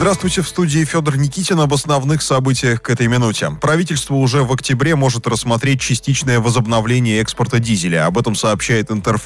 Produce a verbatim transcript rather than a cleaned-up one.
Здравствуйте, в студии Федор Никитин. Об основных событиях к этой минуте. Правительство уже в октябре может рассмотреть частичное возобновление экспорта дизеля. Об этом сообщает Интерфакс.